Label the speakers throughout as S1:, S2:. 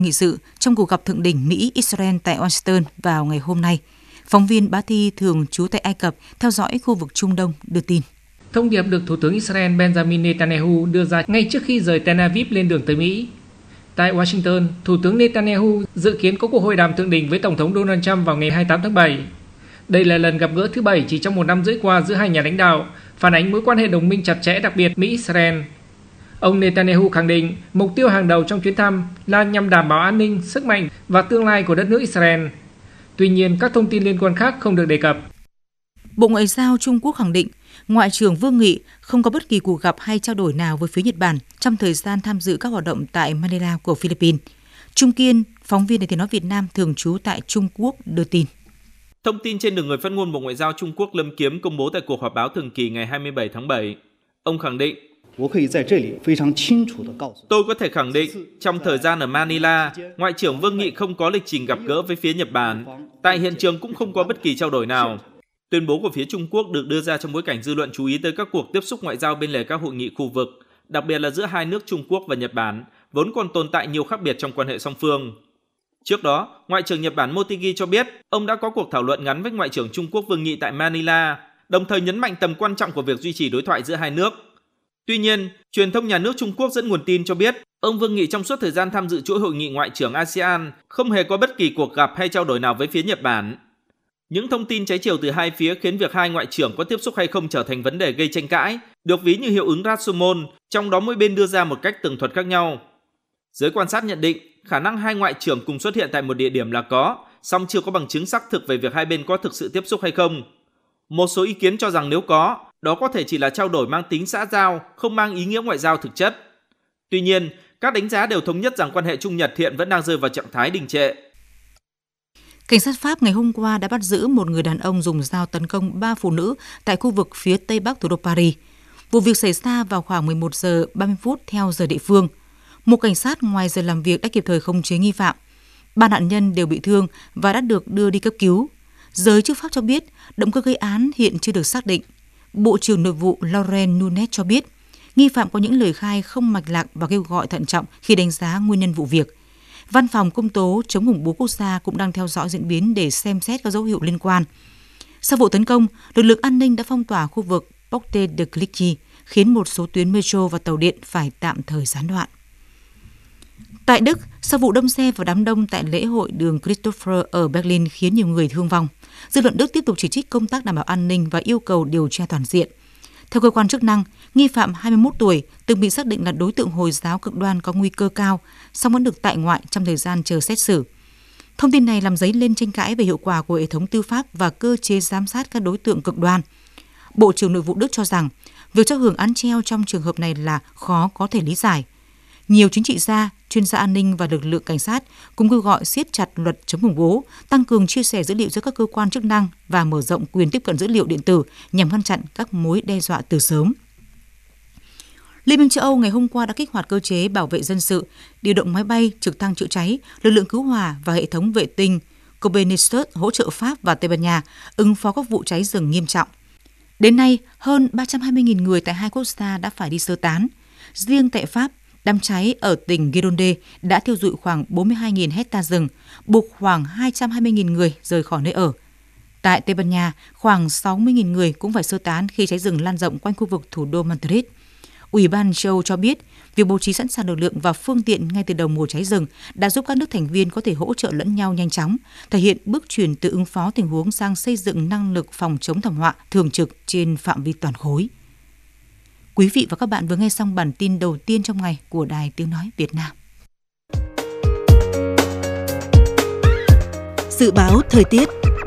S1: nghị sự trong cuộc gặp thượng đỉnh Mỹ-Israel tại Washington vào ngày hôm nay. Phóng viên Bá Thi thường trú tại Ai Cập theo dõi khu vực Trung Đông đưa tin.
S2: Thông điệp được Thủ tướng Israel Benjamin Netanyahu đưa ra ngay trước khi rời Tel Aviv lên đường tới Mỹ. Tại Washington, Thủ tướng Netanyahu dự kiến có cuộc hội đàm thượng đỉnh với Tổng thống Donald Trump vào ngày 28 tháng 7. Đây là lần gặp gỡ thứ 7 chỉ trong một năm rưỡi qua giữa hai nhà lãnh đạo, phản ánh mối quan hệ đồng minh chặt chẽ đặc biệt Mỹ-Israel. Ông Netanyahu khẳng định mục tiêu hàng đầu trong chuyến thăm là nhằm đảm bảo an ninh, sức mạnh và tương lai của đất nước Israel. Tuy nhiên, các thông tin liên quan khác không được đề cập.
S1: Bộ Ngoại giao Trung Quốc khẳng định Ngoại trưởng Vương Nghị không có bất kỳ cuộc gặp hay trao đổi nào với phía Nhật Bản trong thời gian tham dự các hoạt động tại Manila của Philippines. Trung Kiên, phóng viên Đài Tiếng nói Việt Nam thường trú tại Trung Quốc đưa tin.
S3: Thông tin trên được người phát ngôn Bộ Ngoại giao Trung Quốc Lâm Kiếm công bố tại cuộc họp báo thường kỳ ngày 27 tháng 7. Ông khẳng định, tôi có thể khẳng định, trong thời gian ở Manila, Ngoại trưởng Vương Nghị không có lịch trình gặp gỡ với phía Nhật Bản. Tại hiện trường cũng không có bất kỳ trao đổi nào. Tuyên bố của phía Trung Quốc được đưa ra trong bối cảnh dư luận chú ý tới các cuộc tiếp xúc ngoại giao bên lề các hội nghị khu vực, đặc biệt là giữa hai nước Trung Quốc và Nhật Bản, vốn còn tồn tại nhiều khác biệt trong quan hệ song phương. Trước đó, Ngoại trưởng Nhật Bản Motegi cho biết ông đã có cuộc thảo luận ngắn với Ngoại trưởng Trung Quốc Vương Nghị tại Manila, đồng thời nhấn mạnh tầm quan trọng của việc duy trì đối thoại giữa hai nước. Tuy nhiên, truyền thông nhà nước Trung Quốc dẫn nguồn tin cho biết ông Vương Nghị trong suốt thời gian tham dự chuỗi hội nghị Ngoại trưởng ASEAN không hề có bất kỳ cuộc gặp hay trao đổi nào với phía Nhật Bản. Những thông tin trái chiều từ hai phía khiến việc hai ngoại trưởng có tiếp xúc hay không trở thành vấn đề gây tranh cãi, được ví như hiệu ứng Rashomon, trong đó mỗi bên đưa ra một cách tường thuật khác nhau. Giới quan sát nhận định khả năng hai ngoại trưởng cùng xuất hiện tại một địa điểm là có, song chưa có bằng chứng xác thực về việc hai bên có thực sự tiếp xúc hay không. Một số ý kiến cho rằng nếu có, đó có thể chỉ là trao đổi mang tính xã giao, không mang ý nghĩa ngoại giao thực chất. Tuy nhiên, các đánh giá đều thống nhất rằng quan hệ Trung Nhật hiện vẫn đang rơi vào trạng thái đình trệ.
S1: Cảnh sát Pháp ngày hôm qua đã bắt giữ một người đàn ông dùng dao tấn công 3 phụ nữ tại khu vực phía tây bắc thủ đô Paris. Vụ việc xảy ra vào khoảng 11 giờ 30 phút theo giờ địa phương. Một cảnh sát ngoài giờ làm việc đã kịp thời khống chế nghi phạm. 3 nạn nhân đều bị thương và đã được đưa đi cấp cứu. Giới chức Pháp cho biết động cơ gây án hiện chưa được xác định. Bộ trưởng Nội vụ Laurent Nunez cho biết nghi phạm có những lời khai không mạch lạc và kêu gọi thận trọng khi đánh giá nguyên nhân vụ việc. Văn phòng Công tố chống khủng bố quốc gia cũng đang theo dõi diễn biến để xem xét các dấu hiệu liên quan. Sau vụ tấn công, lực lượng an ninh đã phong tỏa khu vực Porte de Clichy, khiến một số tuyến metro và tàu điện phải tạm thời gián đoạn. Tại Đức, sau vụ đâm xe vào đám đông tại lễ hội đường Christopher ở Berlin khiến nhiều người thương vong, dư luận Đức tiếp tục chỉ trích công tác đảm bảo an ninh và yêu cầu điều tra toàn diện. Theo cơ quan chức năng, nghi phạm 21 tuổi từng bị xác định là đối tượng Hồi giáo cực đoan có nguy cơ cao, song vẫn được tại ngoại trong thời gian chờ xét xử. Thông tin này làm dấy lên tranh cãi về hiệu quả của hệ thống tư pháp và cơ chế giám sát các đối tượng cực đoan. Bộ trưởng Nội vụ Đức cho rằng việc cho hưởng án treo trong trường hợp này là khó có thể lý giải. Nhiều chính trị gia, chuyên gia an ninh và lực lượng cảnh sát cũng kêu gọi siết chặt luật chống khủng bố, tăng cường chia sẻ dữ liệu giữa các cơ quan chức năng và mở rộng quyền tiếp cận dữ liệu điện tử nhằm ngăn chặn các mối đe dọa từ sớm. Liên minh châu Âu ngày hôm qua đã kích hoạt cơ chế bảo vệ dân sự, điều động máy bay, trực thăng chữa cháy, lực lượng cứu hỏa và hệ thống vệ tinh Copernicus hỗ trợ Pháp và Tây Ban Nha ứng phó các vụ cháy rừng nghiêm trọng. Đến nay, hơn 320.000 người tại hai quốc gia đã phải đi sơ tán. Riêng tại Pháp, đám cháy ở tỉnh Gironde đã thiêu rụi khoảng 42.000 hecta rừng, buộc khoảng 220.000 người rời khỏi nơi ở. Tại Tây Ban Nha, khoảng 60.000 người cũng phải sơ tán khi cháy rừng lan rộng quanh khu vực thủ đô Madrid. Ủy ban châu Âu cho biết, việc bố trí sẵn sàng lực lượng và phương tiện ngay từ đầu mùa cháy rừng đã giúp các nước thành viên có thể hỗ trợ lẫn nhau nhanh chóng, thể hiện bước chuyển từ ứng phó tình huống sang xây dựng năng lực phòng chống thảm họa thường trực trên phạm vi toàn khối. Quý vị và các bạn vừa nghe xong bản tin đầu tiên trong ngày của Đài Tiếng nói Việt Nam.
S4: Dự báo thời tiết.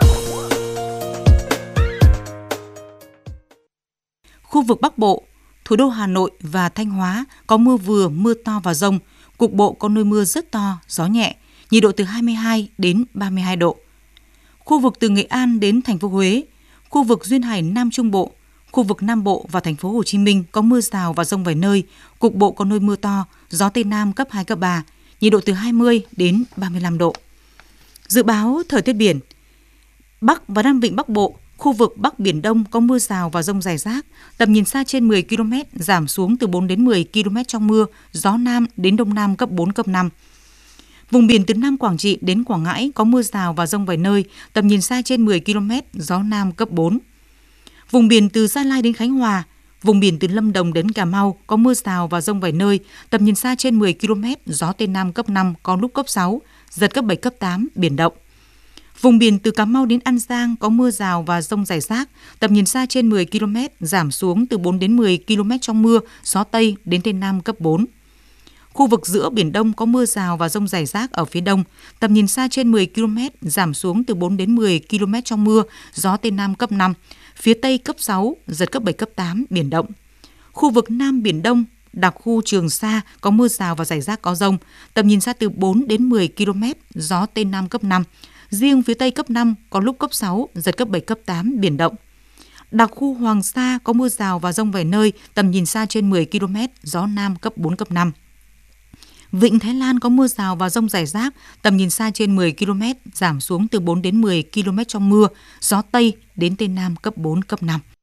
S1: Khu vực Bắc Bộ, thủ đô Hà Nội và Thanh Hóa có mưa vừa, mưa to và dông, cục bộ có nơi mưa rất to, gió nhẹ, nhiệt độ từ 22 đến 32 độ. Khu vực từ Nghệ An đến thành phố Huế, khu vực duyên hải Nam Trung Bộ, khu vực Nam Bộ và thành phố Hồ Chí Minh có mưa rào và dông vài nơi, cục bộ có nơi mưa to, gió Tây Nam cấp 2, cấp 3, nhiệt độ từ 20 đến 35 độ. Dự báo thời tiết biển. Bắc và Nam Vịnh Bắc Bộ, khu vực Bắc Biển Đông có mưa rào và dông rải rác, tầm nhìn xa trên 10 km, giảm xuống từ 4 đến 10 km trong mưa, gió Nam đến Đông Nam cấp 4, cấp 5. Vùng biển từ Nam Quảng Trị đến Quảng Ngãi có mưa rào và dông vài nơi, tầm nhìn xa trên 10 km, gió Nam cấp 4. Vùng biển từ Gia Lai đến Khánh Hòa, vùng biển từ Lâm Đồng đến Cà Mau có mưa rào và dông vài nơi, tầm nhìn xa trên 10 km, gió Tây Nam cấp 5, có lúc cấp 6, giật cấp 7, cấp 8, biển động. Vùng biển từ Cà Mau đến An Giang có mưa rào và dông rải rác, tầm nhìn xa trên 10 km, giảm xuống từ 4 đến 10 km trong mưa, gió Tây đến Tây Nam cấp 4. Khu vực giữa Biển Đông có mưa rào và dông rải rác ở phía đông, tầm nhìn xa trên 10 km, giảm xuống từ 4 đến 10 km trong mưa, gió Tây Nam cấp 5, phía Tây cấp 6, giật cấp 7, cấp 8, biển động. Khu vực Nam Biển Đông, đặc khu Trường Sa có mưa rào và rải rác có dông, tầm nhìn xa từ 4 đến 10 km, gió Tây Nam cấp 5, riêng phía Tây cấp 5, có lúc cấp 6, giật cấp 7, cấp 8, biển động. Đặc khu Hoàng Sa có mưa rào và dông vài nơi, tầm nhìn xa trên 10 km, gió Nam cấp 4, cấp 5. Vịnh Thái Lan có mưa rào và dông rải rác, tầm nhìn xa trên 10 km, giảm xuống từ 4 đến 10 km trong mưa, gió Tây đến Tây Nam cấp 4, cấp 5.